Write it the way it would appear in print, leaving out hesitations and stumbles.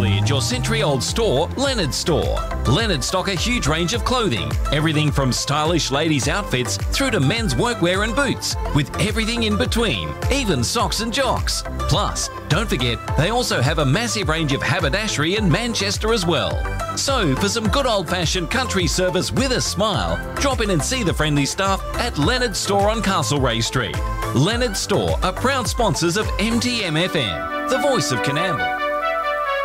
proudly at your century-old store, Leonard Store. Leonard stock a huge range of clothing, everything from stylish ladies' outfits through to men's workwear and boots, with everything in between, even socks and jocks. Plus, don't forget, they also have a massive range of haberdashery in Manchester as well. So, for some good old-fashioned country service with a smile, drop in and see the friendly staff at Leonard Store on Castlereagh Street. Leonard Store are proud sponsors of MTMFM, the voice of Coonamble.